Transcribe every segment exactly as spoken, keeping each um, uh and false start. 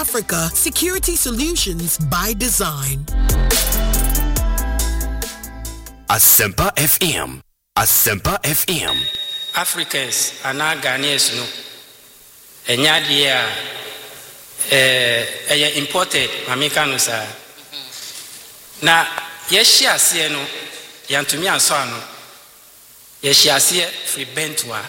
Africa, security solutions by design. Asempa F M. Asempa F M. Africans and Ghanaians no. Enya dia eh imported mamika no sa. Na yeshi ase no yantumi anso ano. Yeshi ase free bentwa.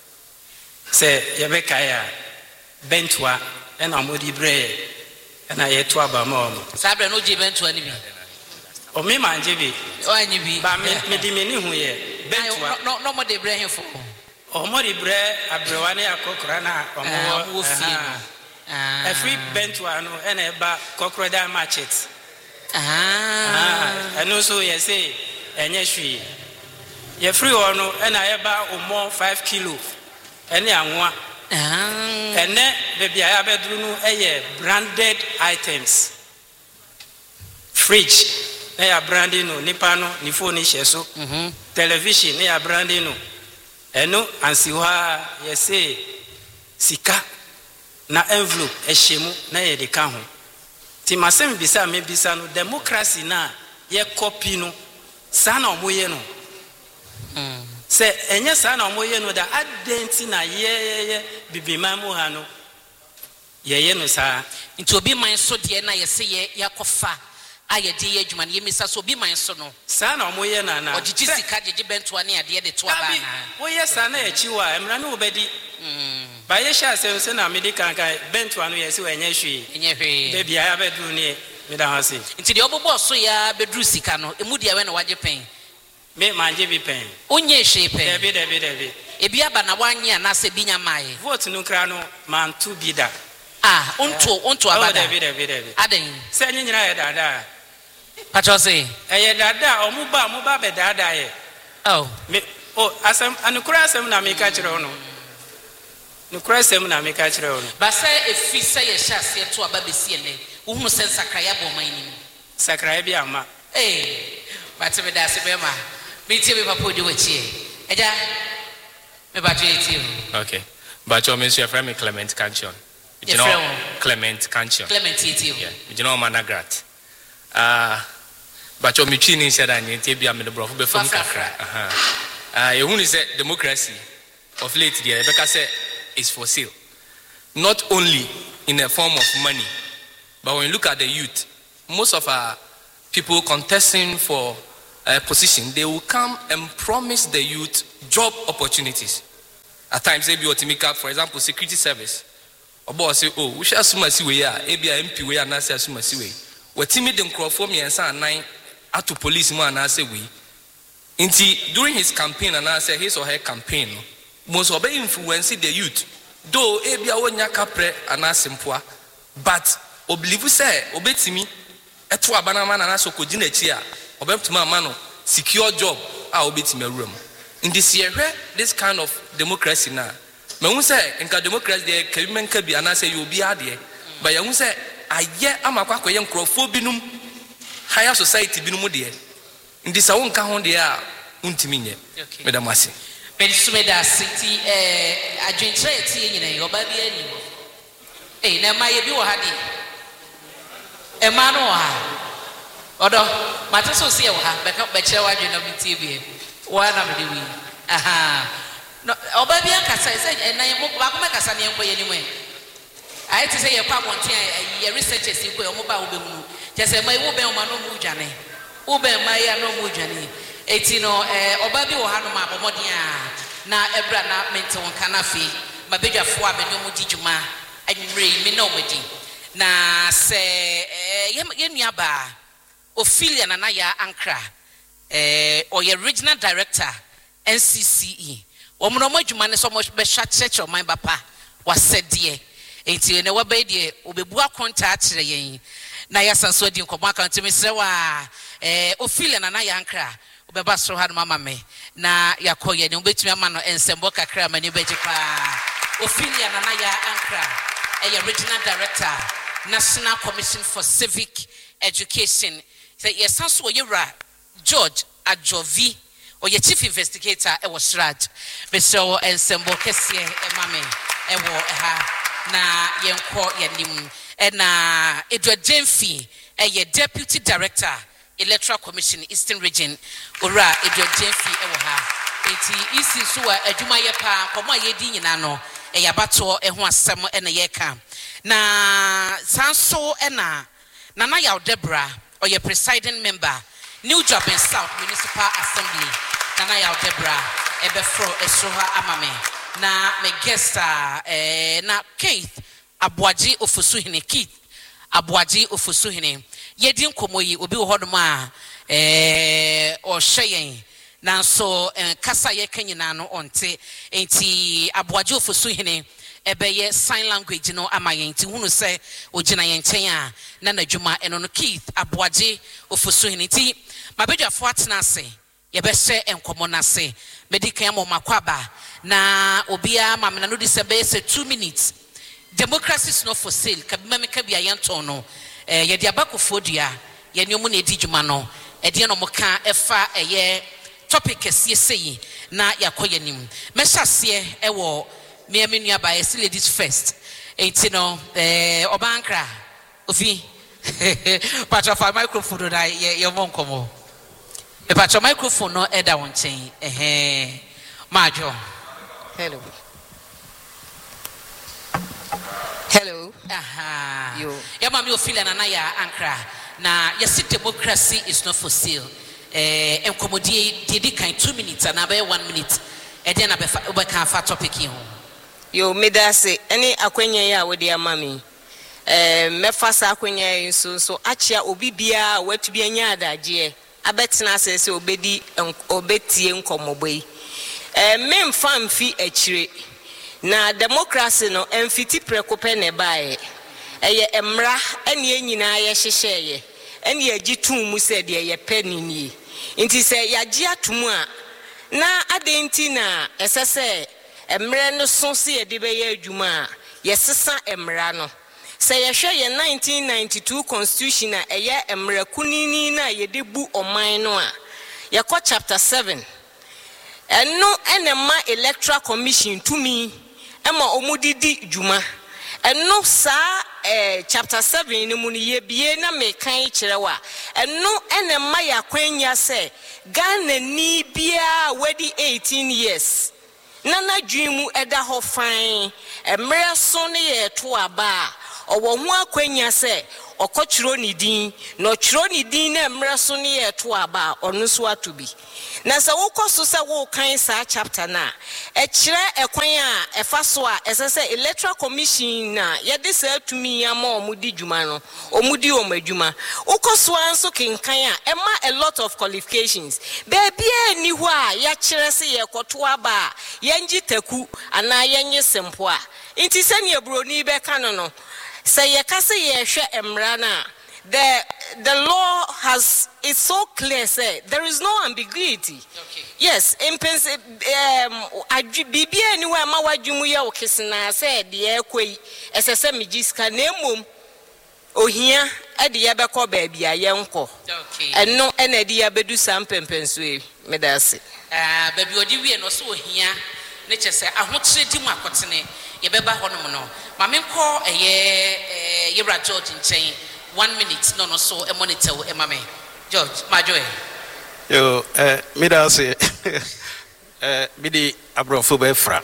Se yebeka ya bentwa ena modi bre ena yeto abama omo. Sabre no je bentwa ni bi. O me manje bi. O anyi bi. Ba me me di me ni hu ye bentwa. No no mo de bre hen fo. O mo di bre abrewa ne akokora na omo wo fi. Ah. E free bentwa no ena eba kokora da market. Ah. Ah. Eno so ye say enye hwi. Ye free ono ena eba omo five kilo. Ene anwa. Ah. Ene baby aya bedru no eye branded items. Fridge na ya branding no nipa no ni phone hye so. Mhm. Television na ya branding no. Eno ansiwa ye say sika na envelope ehyemu na ye de ka ho. Ti masem bisa me bisa no democracy na ye copy no sa na omoye no. Mm. Se enye sa na omoye no da adenti na ye ye bibima mu ha no. Ye ye no sa nti obi man so de na ye se ye yakofa aye de ye adwuma ye misa so obi man so no sa na omoye na na ogigi sika gege bento ane ade de to aba na wo ye sa na echi wa emra no obedi mm ba ye sha se se na medical kan bento anu ye se wa enye hwe enye hwe baby aya bedu ne me da hase nti de obobo so ya bedru sika no emu de we na waje pen me manje bi pen onye hwe pen debi debi debi ebi aba na wanye na se binya mae vote no kra no man tu bi da ah onto onto abada debi debi debi aden se nyina ye dada pacho say eye dada omuba omuba be dada ye oh me oh asem anukura asem na me ka kire ono nukura asem na me ka kire ono ba say efi say ye hya se to aba besi ele wo hu se sakraya bo man ni sakraya bi ama eh but me da se be ma me tie me papa odi wachi eja me ba je tie okay but your ministry friend me Clement Cantion you know Clement Cantion Clement tie yeah you know managrat ah but your machine said that you be a me bro be from kakra aha ah you who say democracy of late there because say is for sale not only in a form of money but when you look at the youth most of our people contesting for a position they will come and promise the youth job opportunities at times they be otimika for example security service obo say oh we shall assume asi we ya e bia M P we ya na say assume asi we watimi de nkrofo miensa anan ato police mu ana say we nti during his campaign and I say his or her campaign most of influence the youth though e bia wonya kapre ana sempoa but oblivu say obetimi eto abanama na so kogina chi a obetuma ama no secure job a obetimi awuram in this year this kind of democracy na me hu say nka democracy dey kabimenka bi ana say you be ade but you hu say aye amakwa koye nkrofo binum higher society binum de in this a wonka ho de a untimi nye madam ase Pensumeda city eh adwentre tie nyina yoba bi ani eh na ma ye bi wo ha de e ma no ha odo mate so se wo ha be ka be kire wa dwena bi tie bi wa na me de wi aha no oba bi akasa se na ye mo ba ko makasa ne enko ye ni mo ai ti se ye kwa bonten ye researchers ko ye mo ba wo be mu je se mai wo be ma no mu dwane wo be ma ya no mu dwane eti no eh oba bi wo ha no ma bomodin a na ebra na mente won kana fi mabedwafo a be no mu dijuma anwre mi na omadi na se eh ye nua ba Ophelia na na ya Ankra eh or your regional director N C C E omo mo adwuma ne so mo be hwa church o man bapa wasede enti ne wa be de obebu akonta akire yen na ya sanso di nkomo account me sre wa eh Ophelia na na ya Ankra obeba so ha no mama me na yakoye ne obetumi ama no ensembo kakra mani beje pa Ophelia na na ya Ankra eh regional director National Commission for Civic Education say yes sanso yewra George Ajovi or your chief investigator e was Sraj Mister ensemble kese e mame e wo ha na yenko yanim ɛna Edward Jemfi ɛyɛ Deputy Director Electoral Commission Eastern Region ora Edward Jemfi ɛwɔ ha enti isi so a adwuma yɛ pa komo a yɛdi nyina no ɛyɛ abato ɛho asɛm ɛna yɛka na sanso ɛna Nana Yaw Debra ɔyɛ presiding member New Joburg South Municipal Assembly Nana Yaw Debra ɛbɛfro ɛso ha amame na me guest eh na Keith Abuaji Ofosuhene Keith Abuaji Ofosuhene yedi nkomo yi obi wo hodom a eh o hyeyen nanso kasa ye kanyina no onte enti Abuaji Ofosuhene ebeye sign language no amaye enti hunu se ogina ye nchen a na nadwuma eno no Keith Abuaji Ofosuhene enti mabedwafo atena ase ye be hye enkomo na se medikan mo makwaba na obia mamna no disebe se two minutes. Democracy is not for sale. Kabima kabia yanton no. Eh ye dia bakofo dua. Ye nyomu na edi dwuma no. E dia no moka efa eye topic kesiye seyi na yakoye nim. Mehase e wo me menua ba yes ladies first. Enti no eh obankra ofi. Patro fa microphone na ye ye monkomo. E patro microphone no e da won chen. Eh Majo. Hello. Hello. Aha. Yo. Ya mami ofile na na ya ankra. Na yes democracy is not for sale. Eh enkomodie di kan two minutes na be one minute. E dey na be be kan fa topic yi ho. Yo medase any akwanya ya we dey amami. Eh mefa sa akwanya yi so so achia obi bia watu bia nya adaje. Abetena se se obedi obetie nkomobo yi. Eh memfa mfi akire. Na democracy no emfiti prekope ne bae eye emra ene enyina ye hyehye ene agitum mu se de ye penini nti se yagye atum a na adenti na esese emre no so se ye de be ye adwuma ye sesa emra no se ye hwe ye nineteen ninety-two constitution a eye emra kunini na ye de bu oman no a ye ko chapter seven eno ene ma electoral commission to me Emma omudidi juma eno sa eh chapter seven ni mu ni ye bie na me kan kirewa eno ene ma ya kwanya se Ghana ni bia wedi eighteen years nana dwimu eda ho fan emre so ne ye to aba owo hu akwanya se okochiro ni din no chiro ni din na emre so ne ye to aba onu so atobi na se wo koso se wo kan sa chapter na e kire ekwan a efa so a esese electoral commission na ye de se atumi ama omudi dwuma no omudi omadwuma wo koso anso kinkan a e ma a lot of qualifications baby ani ho a ya kire se ye koto aba ye ngi taku ana ye nye sempo a nti se ne ebroni be ka no no se ye ka se ye hwe emra na the the law has it's so clear say there is no ambiguity. Okay. Yes, in um bibia anywhere ma wadwumu ye okesina say de ekoi esese mijiska na emom ohia e de ye beko ba bia ye nko. Okay. Eno ena de ye bedu sampempenso e medase. Ah baby odi wie no so ohia ne chese ahotire di mu akotene ye beba honom no. Ma menko eye ye Yewra George nchen one minute no no so e monitor e mame George Majoy yo eh me da say eh me di abrofo be fra.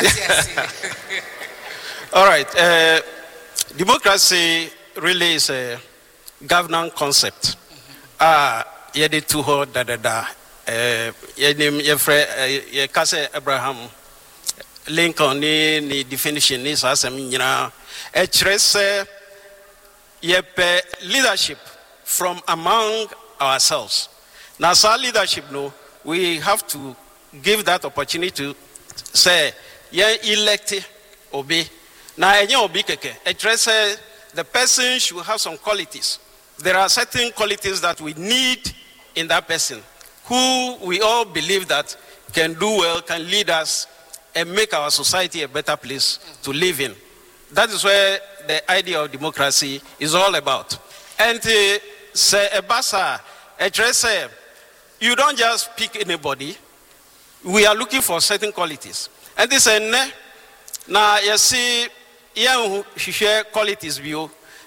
All right, uh, democracy really is a governance concept. Ah mm-hmm. uh, ye de to ho da da da eh ye name ye fra ye kase Abraham Lincoln ni ni definition ni sa asem nyina e kire se Yep, leadership from among ourselves. Now, our leadership, no, we have to give that opportunity to say, yeah, elect, obey. Now, yeah, obey keke. Address the person should have some qualities. There are certain qualities that we need in that person, who we all believe that can do well, can lead us, and make our society a better place to live in. That is where the idea of democracy is all about. And uh, say a basa, a dresser, you don't just pick anybody. We are looking for certain qualities. And this is now you see, young share qualities view.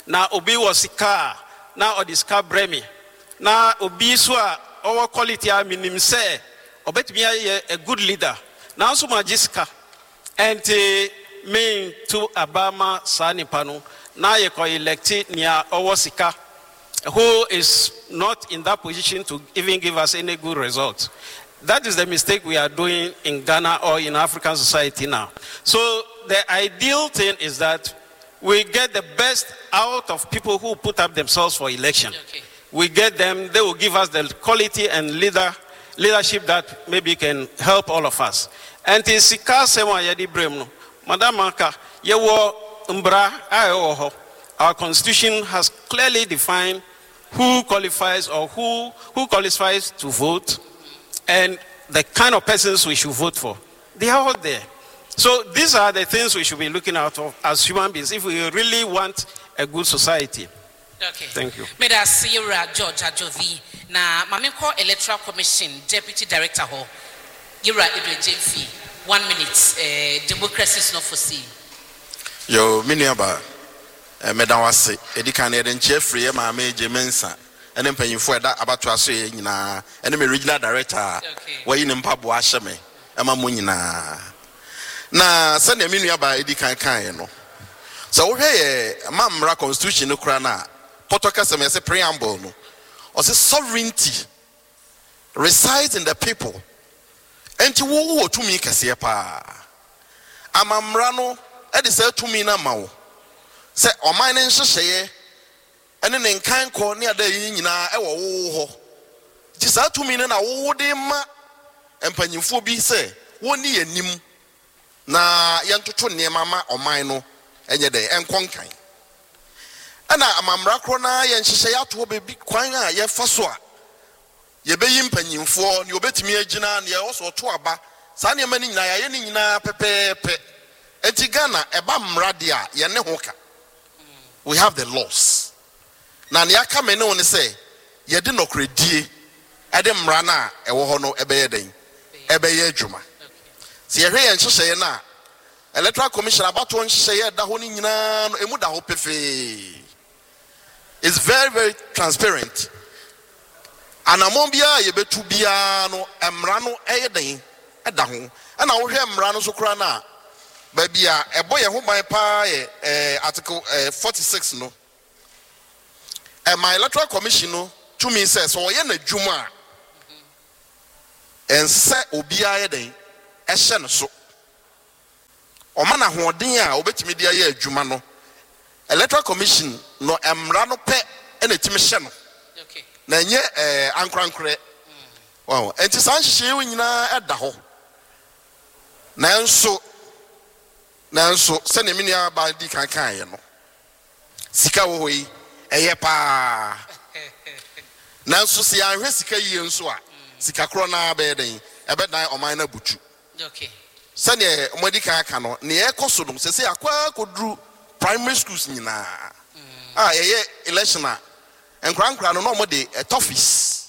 na obi wɔ sika na ɔde sika brɛ me na obi so a ɔwɔ quality a minim sɛ ɔbɛtumi ayɛ a good leader na nso magye sika ɛnti me to abama saa nipa no na yɛkɔ elect nea ɔwɔ sika who is not in that position to even give us any good result. That is the mistake we are doing in Ghana or in African society now. So the ideal thing is that we get the best out of people who put up themselves for election. Okay. We get them, they will give us the quality and leader, leadership that maybe can help all of us. And in Sika Sewa Yadi Bremno, Madam Maka, Yewo Umbra, Ayo, our constitution has clearly defined who qualifies or who, who qualifies to vote and the kind of persons we should vote for. They are all there. So these are the things we should be looking out for as human beings if we really want a good society. Okay. Thank you. Meda Sierra George Ajovi na Mameko Electoral Commission Deputy Director ho. Yura Edwe Jemfi. One minute. Uh, democracy is not foreseen. Yo, miniaba. Meda wase. Edika na eden Jeffrey ma me Jemensa. Ene mpanyimfo eda abatwa so ye nyina. Ene me regional director. Wa yi ne mpabo ahye me. Ema mo nyina. Na sane miniaba edika kan ye no. So wo hwe mamra constitution no kura na potoka se me se preamble no. O se sovereignty resides in the people. Enti wo wo tumi kese pa. Amamra no e de se tumi na ma wo. Se oman ne nhyehyeye ene ne nkan ko ne ada yi nyina e wo wo ho ti sa tumi ne na wo de ma empanyimfo bi se woni yanim na yentoto ne mama oman no enye de enkonkan ana amamra kro na ye nhyehyeye ato be bi kwan a ye fa so a ye be yi mpanyimfo ne obetimi agina ne ye wo so to aba sa ne mani nyina ye ne nyina pepepe enti Ghana eba mra de a ye ne ho ka. We have the laws. Na ne aka me ne won say ye de nokredie e de mra na e wo ho no e be ye den e be ye adwuma. Se ye hwe ye nhyehyeye na electoral commission abato nhyehyeye da ho ni nyina no emu da ho pefe. It's very very transparent. Anamon bia ye betu bia no emra no e ye den e da ho. E na wo hwe mra no so kura na baby a ebo ye ho ban pa eh article forty-six no eh my electoral commission no to me says so ye na dwuma ense obia ye den e hye no so o ma na hoden a obetimi dia ye adwuma no electoral commission no emra no pe e na timi hye no okay na nye eh ankrankre wow enti san hye ye nyina e da ho na enso nanso se ne minia ba di kan kan ye no sika wo hoyi eye pa nanso se anhwe sika yie nso a sika kro na ba den e be dan oman na butu okay se ne omodi kan aka no ne e koso no se se akwa kodru primary schools nyina ah eye election a enkran kran no no omodi toffies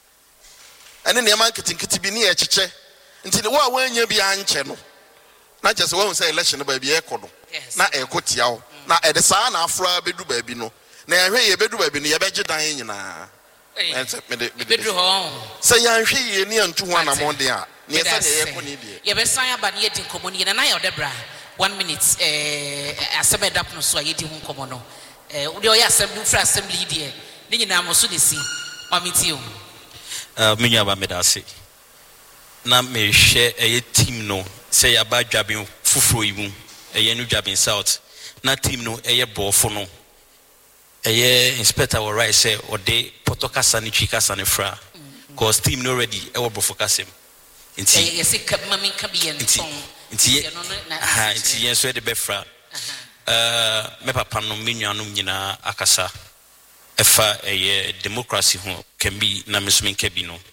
ene ne man kitinkiti bi ne e cheche nti ne wo a wanya bi anche no na just when we say election ba bi e kodo na e kotia ho na e de saa na afra bedu ba bi no na ehwe ye bedu ba bi no ye beje dan nyina ense me de bedu ho say ya hwe ye ne antu ho na mo de a ne se ne ye ko ni de ye be san aba ne ye din komo ni na ya odebra one minute eh asebe dap no so ye di ho komo no eh wo de o ya assembly fra assembly de ne nyina mo so de si mamiti o uh menya ba medase na me hwe eye team no say about dwabin fufuro yimu eye no dwabin south na team no eye bofo no eye inspector will right say ode potoka sani chika sani fra cause team no ready e wo bofo kasem nti eye se kabma min ka bi en ton nti ha nti yen so de be fra eh me papa no mennuanum nyina akasa efa eye democracy ho can be na mesmin ka bi no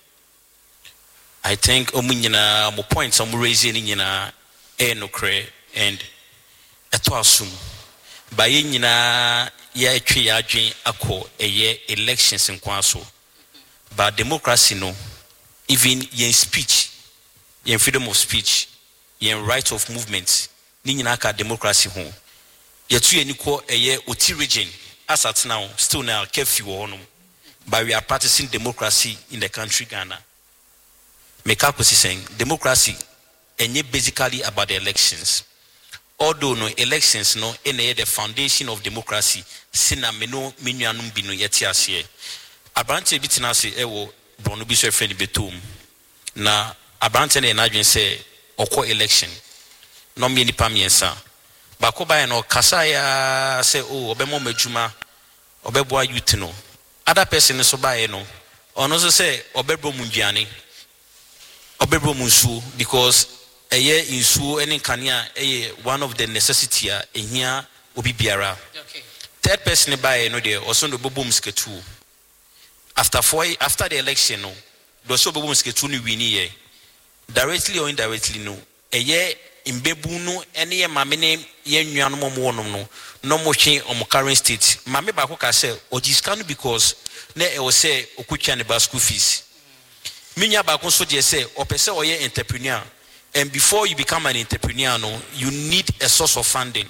I think omunyina mo points am raise ni nyina e no kre and eto asum ba ye nyina ya etwe ya adwen akọ eye elections nkwaso ba democracy no even yen speech yen freedom of speech yen right of movement ni nyina ka democracy ho yetu eni ko eye oti region as at now, still now, curfew on, but we are practicing democracy in the country, Ghana. Mekako is saying democracy, and yet basically about the elections. Although no elections, no, any the foundation of democracy, sina meno minyanum bino yetiasie. Abante bitinasi ewo bono biso friend betum. Na abante ne najin say oko election. No mi nipa miensa. Bako ba no kasa ya say oh obemo mejuma obeboa youth no. Other person so ba no. Ono so say obebo mundiani. Obebo munsu because eye insu ene kania eye one of the necessity a ehia obi biara. Okay. Third person by no there also no bobo msketu. After four after the election no do so bobo msketu ni wini ye. Directly or indirectly no eye imbebu no ene ye mamene ye nnuanu mo no no no mo hwe o current state mame ba ko ka say ojiska because na e wo say okutwa ne ba school fees. Minya ba ko so je say opese oye entrepreneur. And before you become an entrepreneur, no, you need a source of funding.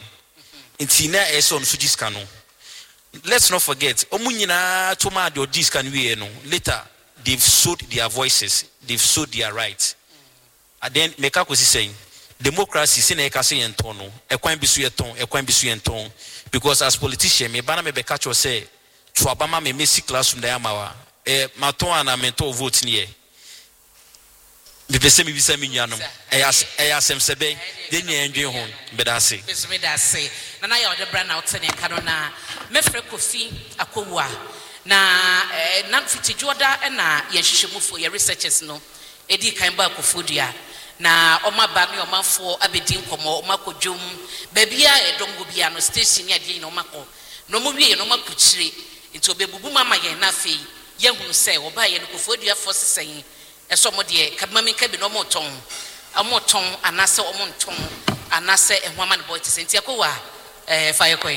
Let's not forget, later they've sold their voices, they've sold their rights. And then Mekako is saying, democracy because as politician, me bana me bekacho say, to Obama me mesi classroom da yamawa, eh maton na mento vote niye. The person be saying, "Minyano, ayas ayasem sebe, then you enjoy home." Bedasi. Bedasi. Na na ya the brand out ne kanona. Mefre Kofi Akowua. Na na fiti Joda na yenhwehwemufo ye researchers no. Edi kan ba Akofodua. Na oma ba ne oma fo abedi nkomo oma kodwom. Ba bia edongo bia no station ya die no mako. No mo wie no makuchire. Nti obebubu mama ye na afei. Ye hunu se oba ye no Akofodua fo sesen. Eso mo de kabmami ka bi no mo ton amoton anase omonton anase ehwama ne boy tsentia ko wa eh fire koy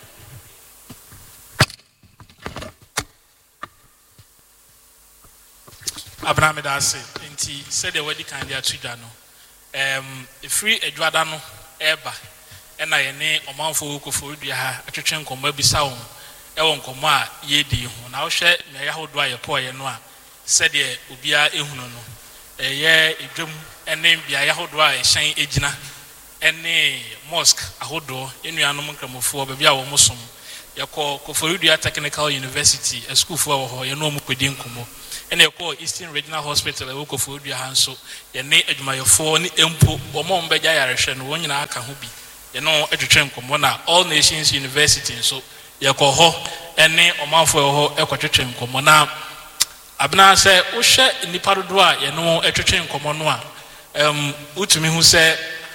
Abraham dase enti said the wedding kan dia tudwa no em free adwada no eba ena ye ne omanfo Akofodua ha atwetwe nkomma bisa wo e won nkomma a ye di ho na wo hwe me ya hodo aye po ye no a said ye ubia ehunu no eye edwam ene bia ya hodo a ehyan egina ene mosque ahodo enuanom nkramofo ba bia wo mosom yakọ Akofodua Technical University a school for ho ye no mukodi nkomo ene yakọ Eastern Regional Hospital e Akofodua hanso ye ne adwumayefo ne empo wo mo mbegya yarehwe no wonyina aka ho bi ye no etwetwe nkomo na All Nations University so yakọ ho ene omanfo ho ekotwetwe nkomo na abna se wo hwe nipa dodo a ye no etwetwe nkomo no a em utumi hu se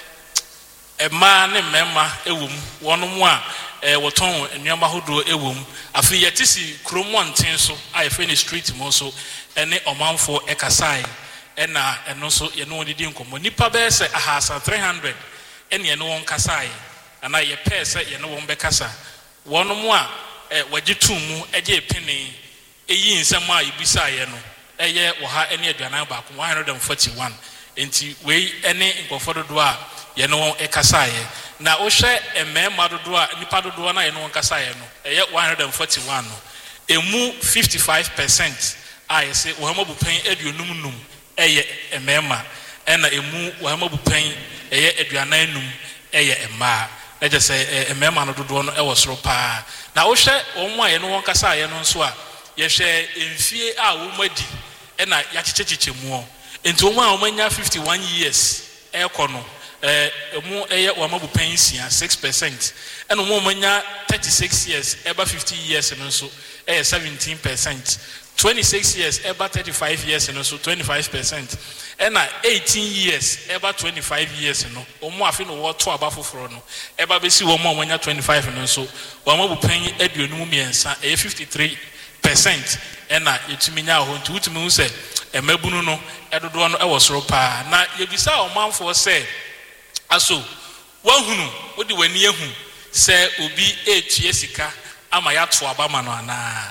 ema ne mema ewum wonom a eh woton enuama hodo ewum afi yetisi kromonten so a ye fe ne street mo so ene omanfo ekasai ena eno so ye no didi nkomo nipa be se ahasa three hundred ene ye no won kasai ana ye pe se ye no won be kasa wonom a eh wagitum mu eje pene eyi nsem a ibisa ye no eye wo ha ene aduanan ba ko one hundred forty-one enti we ene nkofo dodo a ye no ekasa ye na wo hwe emema dodo a nipa dodo na ye no kasa ye no eye one hundred forty-one no emu fifty-five percent a ye se wo hamabu pen aduonum num eye emema ena emu wo hamabu pen eye aduanan num eye emma na je se emema no dodo no e wo soro pa na wo hwe wo mu a ye no kasa ye no nso a ye hwe emfie a wo madi ena ya chichechiche mu enti wo mu a wo manya fifty-one years e kono eh emu eye wo mabu pension six percent ena wo manya thirty-six years eba fifty years no so eh seventeen percent twenty-six years eba thirty-five years no so twenty-five percent ena eighteen years eba twenty-five years no omo afi no wo to aba foforo no eba besi wo mo manya twenty-five no so wo mabu pen aduonum miensa eh fifty-three percent ena yetumi nya ho nti utumi hu se emabunu no edodo no e wo soro pa na yebisa omanfo se aso wahunu odi wani ehu se obi etue sika ama ya to aba ma no ana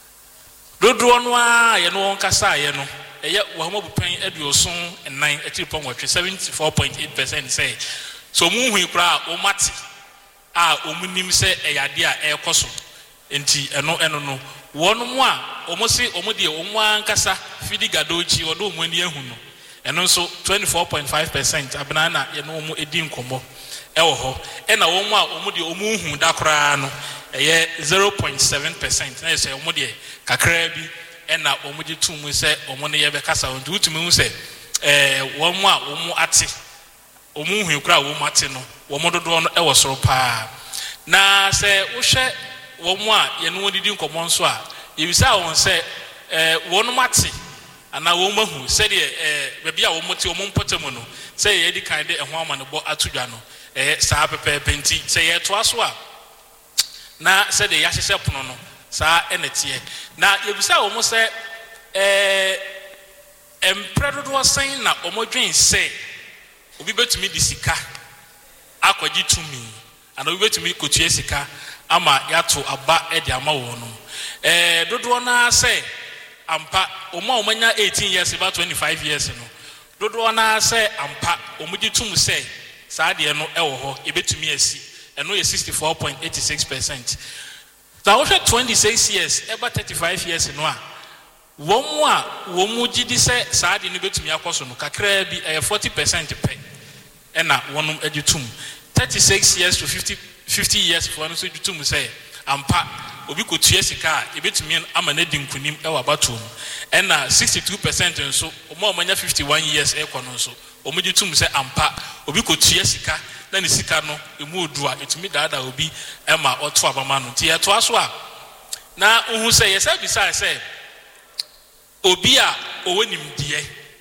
dodo no a ye no won kasa ye no eye wahamabu pen aduoson nine atipon watwe seventy-four point eight percent say so mu hu kura o mate a omunim se eyade a ekoso enti eno eno no wɔn mu a wɔn se wɔn deɛ wɔn ankasa fidi gadochi wɔde wɔn ani ehu no eno nso twenty-four point five percent abena na yɛn wɔn edi nkɔmɔ ɛwɔ hɔ ɛna wɔn mu a wɔn deɛ wɔn hu da koraa no ɛyɛ zero point seven percent na yɛ sɛ wɔn deɛ kakraa bi ɛna wɔn gye tum sɛ wɔn ne yɛ bɛkasa wɔn nti wotumi hu sɛ ɛɛ wɔn mu a wɔn ate wɔn hu kura wɔn ate no wɔn dodoɔ no ɛwɔ soro paa na sɛ wohwɛ wɔn mu a yɛn wɔn didi nkɔmɔ nso a yɛbisa wɔn sɛ ɛɛ wɔn mu ate ana wɔn mu ahu sɛdeɛ ɛɛ baabi a wɔn te wɔn mpɔtɛ mu no sɛ yɛdi kan de ɛho ama no bɔ ato dwa no ɛyɛ saa pɛpɛɛpɛ nti sɛ yɛtoa so a na sɛdeɛ yɛahyehyɛ pono no saa ɛna teɛ na yɛbisa wɔn sɛ ɛɛ mpere dodoɔ sɛn na wɔn dwen sɛ obi bɛtumi de sika akɔgye tumi ana obi bɛtumi kotua sika ama yɛato aba ɛde ama wɔn no ɛɛ dodoɔ naa sɛ ampa wɔn a wɔn anya eighteen years ba twenty-five years no dodoɔ naa sɛ ampa wɔn gye tum sɛ saa deɛ no ɛwɔ hɔ ebɛtumi asi ɛno yɛ sixty-four point eight six percent na wɔhwɛ twenty-six years ɛba thirty-five years no a wɔn mu a wɔn mu gye di sɛ saa deɛ no bɛtumi akɔ so no kakraa bi ɛyɛ forty percent pɛ ɛna wɔn agye tum thirty-six years to fifty fifty years foɔ no nso gye tum sɛ ampa obi kotua sika a ebɛtumi ama no di nkunim ɛwɔ abatoɔ mu ɛna sixty-two percent nso wɔn a wɔn anya fifty-one years ɛkɔ no nso wɔn gye tum sɛ ampa obi kotua sika na ne sika no emu odu a etumi daadaa obi ɛma ɔto abama no nti yɛtoa so a na ohun sɛ yɛsɛ bisa sɛ obi a ɔwɔ nimdeɛ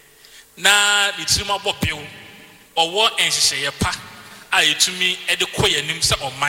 na ne tirim abɔ bew ɔwɔ nhyehyɛeɛ pa a etumi ɛde kɔ yɛn anim sɛ ɔman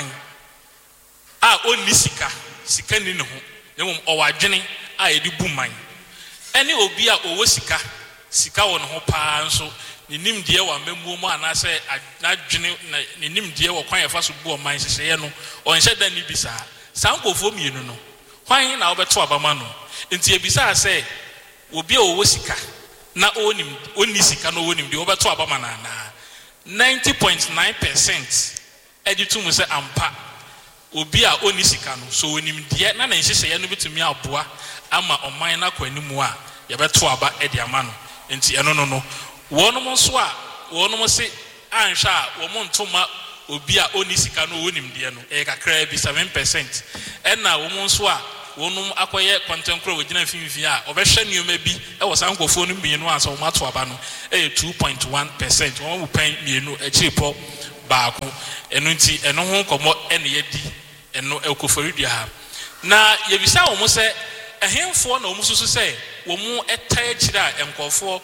a ɔnni sika sika ni ne ho na mmom ɔwɔ adwene a yɛde bu man ɛne obi a ɔwɔ sika sika wɔ ne ho paa nso ne nimdeɛ wɔ amamuo mu anaasɛ n'adwene na ne nimdeɛ wɔ kwan yɛfa so bu ɔman hyehyɛeɛ no ɔnhyɛ da ne bi saa saa nkɔfoɔ mmienu no kwan na wɔbɛto abama no nti ebisa sɛ obi a ɔwɔ sika na ɔnim ɔnni sika na ɔwɔ nimdeɛ wɔbɛto abama na anaa ninety point nine percent ɛgye tum sɛ ampa obi a ɔnni sika no so ɔnimdeɛ na ne nhyehyɛeɛ no bitumi aboa ama ɔman no akɔ anim a yɛbɛto aba ɛde ama no nti ɛno no no wɔnom nso a wɔnom se anhwɛ a wɔn ntoma obi a ɔnni sika no ɔwɔ nimdeɛ no ɛyɛ kakraa bi seven percent ɛna wɔn nso a wɔnom akɔyɛ kɔntɛnkoro wɔgyina mfimfini a ɔbɛhwɛ nneɛma bi ɛwɔ saa nkɔfoɔ no mmienu a sɛ wɔn ato aba no ɛyɛ two point one percent wɔn mu pɛn mmienu akyire pɔ baako ɛno nti ɛno ho nkɔmɔ ɛna yɛdi ɛno ɛkɔfori dua ha na yɛbisa wɔn sɛ ɛhenfoɔ na wɔn nso sɛ wɔn ɛta akyire a nkɔfoɔ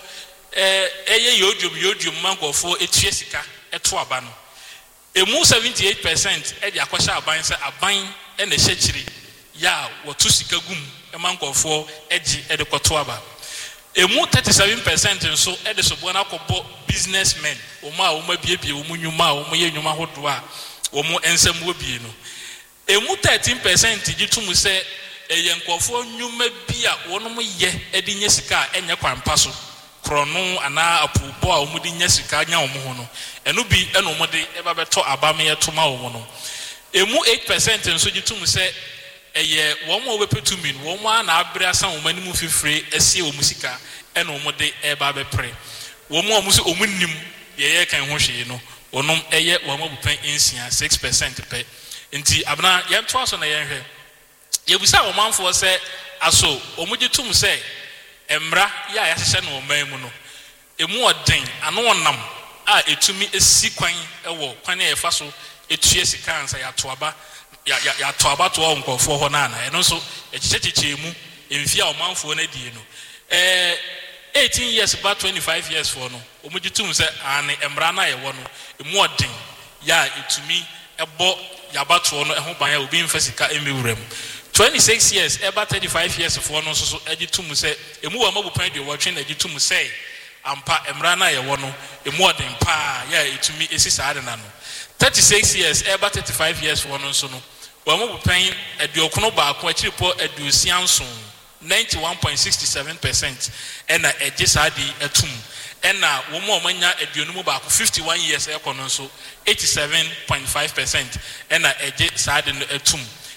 ɛyɛ yodium yodium mankɔfoɔ etua sika ɛto aba no emu seventy-eight percent ɛde akɔhyɛ aban sɛ aban ɛna ɛhyɛ kyire ya wɔto sika gum mankɔfoɔ ɛgye ɛde kɔto aba emu thirty-seven percent nso ɛde soboɔ no akɔbɔ businessmen wɔn a wɔn abiebie wɔn nnwuma a wɔn yɛ nnwuma ahodoɔ a wɔn nsɛm wɔ bie no emu thirteen percent gye tum sɛ ɛyɛ nkɔfoɔ nnwuma bi a wɔn yɛ ɛde nye sika a ɛnyɛ kwan pa so krono ana apubɔ a wɔn de nya sika nya wɔn ho no ɛno bi ɛna wɔn de ɛba bɛtɔ abameyɛ to ma wɔn no emu eight percent nso gye tum sɛ ɛyɛ wɔn a wɔbɛpɛ tumi no wɔn a na abere asan wɔn anim fifire ɛsie wɔn sika ɛna wɔn de ɛba bɛpere wɔn a wɔn nso wɔn nim deɛ yɛ kan ho hwee no wɔn ɛyɛ wɔn abupɛn nsia six percent pɛ nti abena yɛn to aso na yɛn hwɛ yɛbusa wɔn manfoɔ sɛ aso wɔn gye tum sɛ mmra yɛ a yɛahyehyɛ no ɔman mu no emu ɔden ano ɔnam a etumi esi kwan ɛwɔ kwan a yɛfa so etua sika ansa yɛato aba yɛato aba to ɔwɔ nkɔfoɔ hɔ naana ɛno nso ɛkyekyɛkyekyɛ mu mfi a ɔmanfoɔ no adie no ɛɛ eighteen years ba twenty-five years foɔ no wɔn gye tum sɛ ane mmra no a yɛwɔ no emu ɔden yɛ a etumi ɛbɔ yɛabatoɔ no ɛho ban a obi mfa sika ɛmɛwura mu twenty-six years eba thirty-five years for no so so agi tum sɛ emu wa mabupan de wɔtwe na agi tum sɛ ampa emra na ye wo no emu ɔden pa ya etumi esi saa de na no thirty-six years eba thirty-five years for no so no wa mabupan aduokono baako akiripo aduosianso ninety-one point six seven percent ɛna ɛgye saa de atum ɛna wo mo ɔmanya aduonu baako fifty-one years ɛkɔ no so eighty-seven point five percent ɛna ɛgye saa de no atum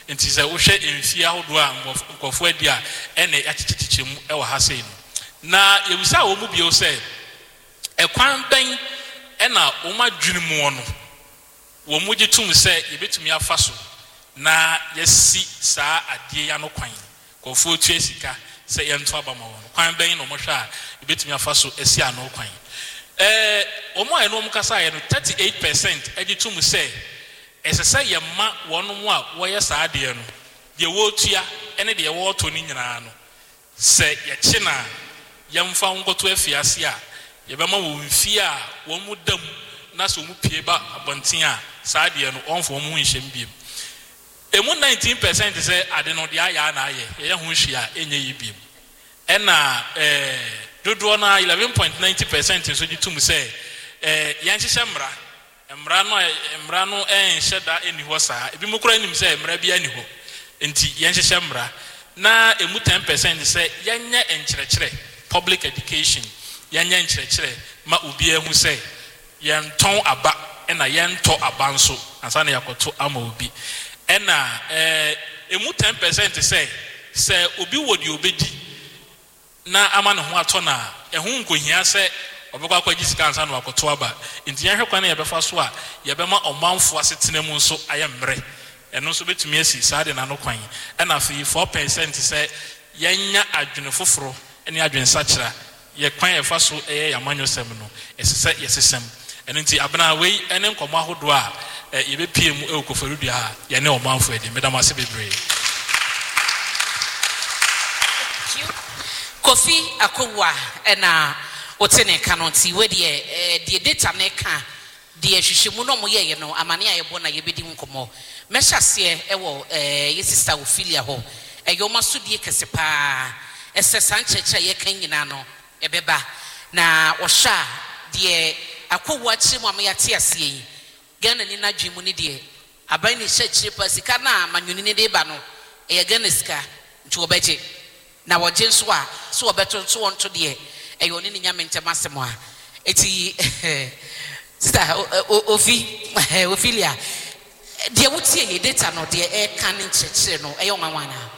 nti sɛ wohwɛ mfie ahodoɔ a nkɔfoɔ adi a ɛne akyekyekyekyɛ mu ɛwɔ ha sei no na yɛwusa wɔ mu bio sɛ ɛkwan bɛn ɛna wɔn adwene mu no wɔn mu gye tum sɛ yɛbɛtumi afa so na yɛsi saa adeɛ ya no kwan nkɔfoɔ tua sika sɛ yɛnto aba ma wɔn kwan bɛn na wɔn hwɛ a yɛbɛtumi afa so asi ano kwan ɛɛ wɔn a ɛno wɔn kasa yɛ no thirty-eight percent ɛgye tum sɛ ɛsɛ sɛ yɛma wɔn mu a wɔyɛ saa adeɛ no deɛ wɔretua ɛne deɛ wɔretɔ ne nyinaa no sɛ yɛkye na yɛmfa nkɔto afiase a yɛbɛma wɔn mfie a wɔn mu dam na sɛ wɔn pie ba abɔnten a saa adeɛ no ɔnfɔ wɔn ho nhyɛm biem emu nineteen percent sɛ ade no deɛ ayɛ ana ayɛ yɛyɛ ho hwi a ɛnyɛ yi biem ɛna ɛɛ dodoɔ na eleven point ninety percent nso gye tum sɛ ɛɛ yɛn hyehyɛ mmara mmara no mmara no ɛnhyɛ da ɛni hɔ saa ebi mu kora anim sɛ mmara bi ɛni hɔ nti yɛn hyehyɛ mmara na emu ten percent sɛ yɛnyɛ nkyerɛkyerɛ public education yɛnyɛ nkyerɛkyerɛ ma obi ehu sɛ yɛntɔn aba ɛna yɛntɔ aba nso ansa na yɛkɔto ama obi ɛna ɛɛ emu ten percent sɛ sɛ obi wɔ deɛ obedi na ama ne ho atɔ na ɛho nkohia sɛ ɔbɛkɔ akɔgye sika ansa na wakɔto aba nti yɛhwɛ kwan na yɛbɛfa so a yɛbɛma ɔmanfo asetena mu nso ayɛ mmerɛ ɛno nso bɛtumi asi saa de n'ano kwan ɛna afei four percent sɛ yɛnya adwene foforɔ ne adwene sakyera yɛ kwan yɛfa so ɛyɛ yɛamanyɔsɛm no ɛsɛ sɛ yɛsesɛm ɛno nti abena wei ɛne nkɔmmɔ ahodoɔ a yɛbɛpie mu ɛwɔ Koforidua a yɛne ɔmanfo adi medam ase bebree. Kofi Akowua ɛna wote ne ka no nti we deɛ deɛ data ne ka deɛ hwehwɛmu no mo yɛyɛ no amane a yɛbɔ na yɛbɛdi nkɔmmɔ mɛhyɛ aseɛ ɛwɔ yɛ sister Ophelia hɔ ɛyɛ ɔma so die kɛse paa ɛsɛ saa nkyerɛkyerɛ yɛka nyinaa no ɛbɛba na ɔhyɛ a deɛ Akowua kyerɛ mu a meyɛate aseɛ yi Ghana ni na dwe mu ne deɛ aban ne hyɛ kyerɛ pa sika na manyoni ne de ba no ɛyɛ Ghana sika nti wɔbɛgye na wɔgye nso a so wɔbɛto nso wɔnto deɛ ɛyɛ ɔne ne nyame ntɛm asɛm a ɛti sister Ofi Ophelia deɛ wotie yɛ data no deɛ ɛka ne nkyerɛkyerɛ no ɛyɛ ɔnwanwa na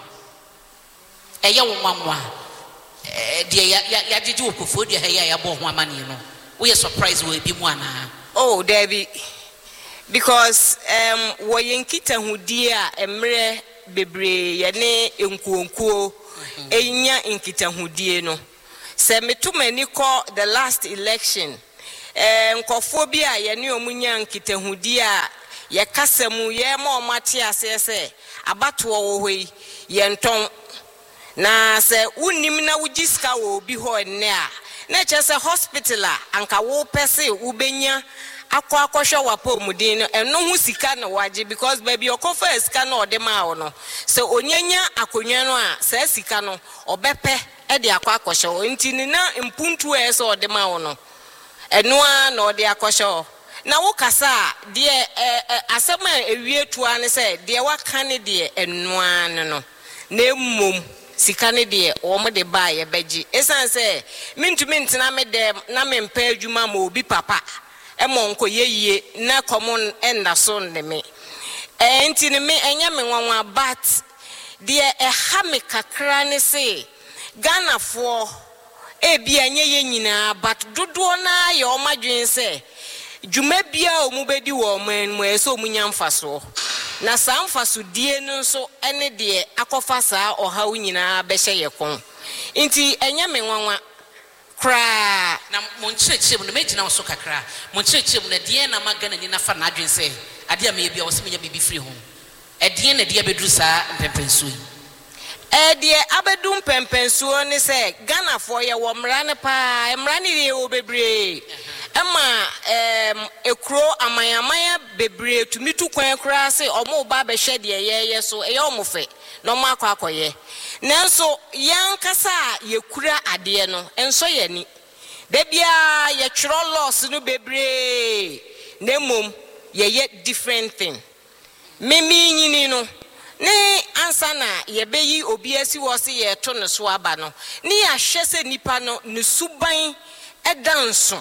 ɛyɛ ɔnwanwa deɛ yɛagyegye wɔ Koforidua ha yɛ a yɛabɔ ho amanneɛ no woyɛ surprise wɔ ebi mu anaa? Oh, Debbie, because um wɔyɛ nkitahudie a mmerɛ bebree yɛne nkuonkuo ɛnya nkitahudie no sɛ meto m'ani kɔ the last election nkɔfoɔ bi a yɛne ɔmo nya nkitahudie a yɛkasa mu yɛma ɔmo ate aseɛ sɛ abatoɔ wɔ hɔ yi yɛntɔn na sɛ wonim na wogye sika wɔ obi hɔ nnɛ a na kyerɛ sɛ hospital a anka wo pɛ sɛ wobɛnya akɔ akɔhwɛ wapɔmudin no ɛno ho sika na wagye because baby ɔkɔfa sika na ɔde ma wo no sɛ onyanya akonwa no a sɛ sika no ɔbɛpɛ ɛde akɔ akɔhwɛ wo nti ne na mpuntu ɛ sɛ ɔde ma wo no ɛno a na ɔde akɔhwɛ wo na wo kasa deɛ asɛm a ewie toa ne sɛ deɛ waka ne deɛ ɛnoa ne no na mmom sika ne deɛ wɔn de ba yɛ bɛgye esan sɛ mintumi ntena me dem na me mpa adwuma ma obi papa ɛmɔ nko yeye na common enda so ne me eh nti ne me enye me nwanwa but deɛ ɛha me kakra ne se Ghana fo e bia nye ye nyinaa but dodo na yɛ ɔmadwen sɛ dwuma bia omu bedi wo man mu ɛsɛ omu nya mfaso na saa mfaso die no nso ene deɛ akɔfa saa ɔha wo nyinaa bɛhyɛ yɛ kon nti enye me nwanwa kra na mo nkyerɛkyerɛ mu no megyina wo so kakra mo nkyerɛkyerɛ mu na deɛ na magana ni na fa na adwen sɛ ade a meyɛ bia wo sɛ menya bibi firi ho ɛdeɛ na deɛ bɛduru saa mpɛmpɛnsuo yi eh deɛ abedu mpɛmpɛnsuo ne sɛ Ghana fo yɛ wɔ mmara ne paa mmara ne yɛ wɔ bebree ɛma em ekuro amayamaya bebree tumi tu kwan kra sɛ ɔmo ba bɛhwɛ deɛ yɛyɛ so ɛyɛ ɔmo fɛ na ɔmo akɔ akɔyɛ nanso yankasa yɛkura adeɛ no enso yɛ ni da bia yɛtwerɛ laws no bebree na mom yɛyɛ different thing memi nyini no ne ansa na yɛbɛyi obi asi wɔ se yɛto no so aba no ne yɛahwɛ sɛ nipa no ne suban ɛdanso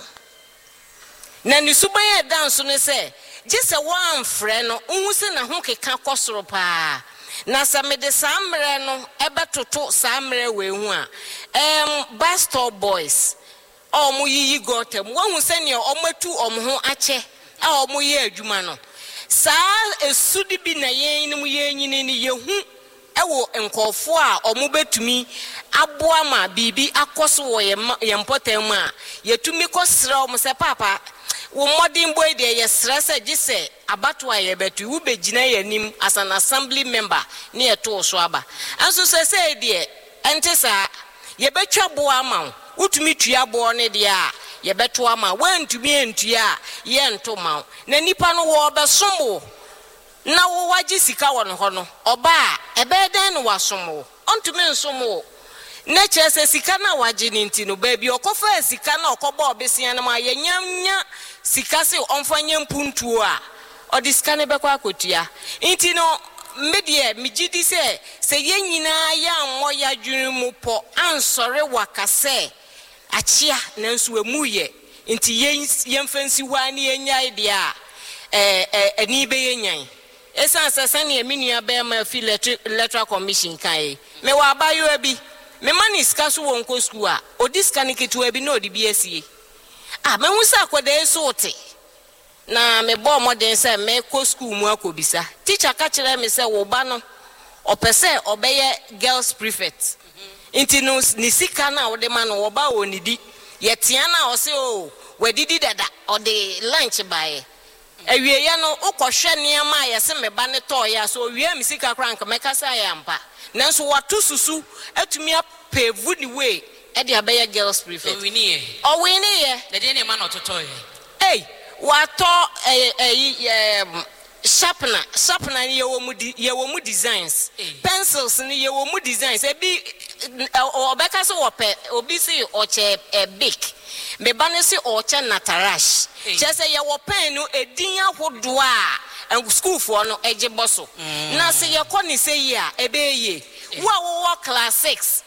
na ne suban ɛdanso ne sɛ gye sɛ wɔamfrɛ no uhu sɛ na ho keka kɔsoro paa na sɛ mede saa mmerɛ no ɛbɛtoto saa mmerɛ wei ho a um, Bastard Boys ɔmo yiyi gotem wɔhu sɛ nea ɔmatu ɔmo ho akyɛ a ɔmo yɛ adwuma no saa esudi bi na yɛn nim yɛn nyini ne yehu ɛwɔ nkɔfo a ɔmo betumi aboa ma bibi akɔso wɔ yɛn mpɔtam mu a yɛtumi kɔsrɛ ɔmo sɛ papa wo modern boy de yɛsrɛ sɛ gye sɛ abato a yɛbɛtu wo bɛgyina yɛnim as an assembly member ne yɛto so aba anso sɛ sɛ deɛ ɛnte saa yɛbɛtwa boa ama wo utumi tua boɔ ne deɛ a yɛbɛto ama wantumi antua a yɛnto ma na nipa no wɔ bɛsom wo na wo wagye sika wɔ no hɔ no ɔba a ɛbɛdan no wasom wo ɔntumi nsom wo na kyerɛ sɛ sika na wagye ne nti no baabi ɔkɔfa sika na ɔkɔbɔ ɔbesia no ma yɛnyanya sika se ɔmfa nya mpuntuo a ɔde sika ne bɛkɔ akɔtua nti no media migidi sɛ sɛ yɛn nyinaa yɛ ammɔ yɛ adwene mu pɔ ansɔre wakasɛ akyia nanso emu yɛ nti yɛn yɛmfansi hɔ ani yɛnya deɛ a ɛɛ ani bɛyɛ nyan esan sɛ sɛnea me nua bɛrima fi electoral commission kae me wɔ abayewa bi me ma ne sika so wɔ nkɔ school a odi sika ne ketewa bi na odi bi asie ah me hu sɛ akɔda so wote na me bɔ mmɔden sɛ me kɔ school mu akɔbisa teacher ka kyerɛ me sɛ wo ba no ɔpɛ sɛ ɔbɛyɛ girls prefect nti no ni sika na wo de ma no wo ba wo nidi yetia na o se o wadidi dada o de lunch bae awie ya no ukɔhwɛ niam a yɛse me ba ne tɔ ya so wie mi sika krank meka sa ya mpa nanso watu susu atumi apevu ni we e de abɛyɛ girls prefect o wini ye o wini ye de de ne ma no totɔ ye eh watɔ eh eh sharpener sharpener ye wo mu ye wo mu designs pencils ni ye wo mu designs e bi obeka so wope obi si oche e big me ba ne si oche natarash che se ye wo pen no edin ahodo a school for no eje boso na se ye kɔ ni se yi a ebe ye wo a wo class six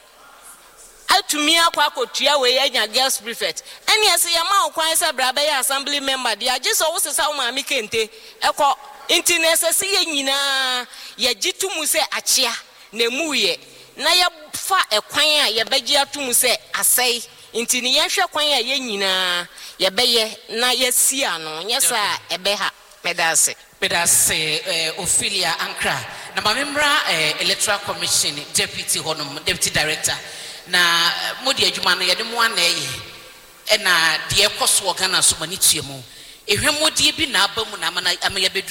atumi akwa akotua we anya girls prefect eni ase ye ma okwan se bra be assembly member dia je so wo se sa wo ma mi kente ekɔ inti nesese ye nyina ye gitumu se achia na muye na ye fa ekwan a ye begye atumu se asai inti ne ye hwe kwan a ye nyina ye beye na ye si ano nyesa ebeha medase medase eh Ophelia Ankra na mamemra eh, electoral commission deputy honum deputy director na modi adwuma no ye de mo ana ye e na de ekoso Ghana so mani tuemu ehwemodie bi na aba mu na ama ya